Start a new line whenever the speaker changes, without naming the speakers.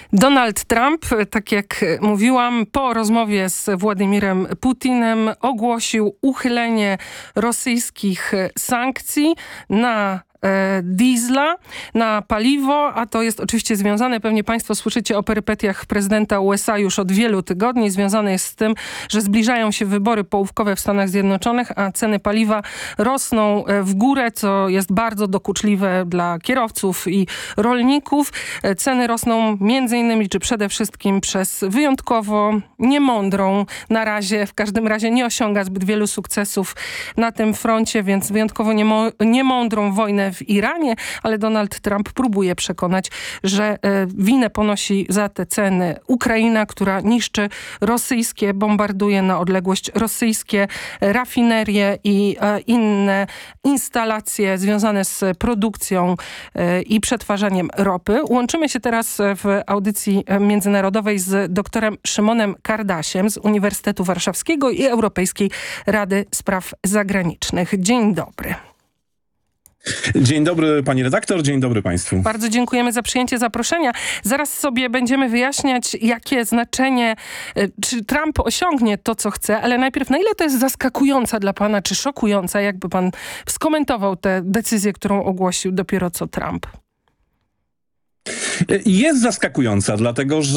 Donald Trump, tak jak mówiłam, po rozmowie z Władimirem Putinem ogłosił uchylenie rosyjskich sankcji na diesla, na paliwo, a to jest oczywiście związane, pewnie państwo słyszycie o perypetiach prezydenta USA już od wielu tygodni, związane jest z tym, że zbliżają się wybory połówkowe w Stanach Zjednoczonych, a ceny paliwa rosną w górę, co jest bardzo dokuczliwe dla kierowców i rolników. Ceny rosną między innymi, czy przede wszystkim przez wyjątkowo niemądrą, na razie, w każdym razie nie osiąga zbyt wielu sukcesów na tym froncie, więc wyjątkowo niemądrą wojnę w Iranie, ale Donald Trump próbuje przekonać, że winę ponosi za te ceny Ukraina, która niszczy rosyjskie, bombarduje na odległość rosyjskie rafinerie i inne instalacje związane z produkcją i przetwarzaniem ropy. Łączymy się teraz w audycji międzynarodowej z doktorem Szymonem Kardasiem z Uniwersytetu Warszawskiego i Europejskiej Rady Spraw Zagranicznych. Dzień dobry.
Dzień dobry pani redaktor, dzień dobry państwu.
Bardzo dziękujemy za przyjęcie zaproszenia. Zaraz sobie będziemy wyjaśniać, jakie znaczenie, czy Trump osiągnie to, co chce, ale najpierw, na ile to jest zaskakująca dla pana, czy szokująca, jakby pan skomentował tę decyzję, którą ogłosił dopiero co Trump?
Jest zaskakująca, dlatego że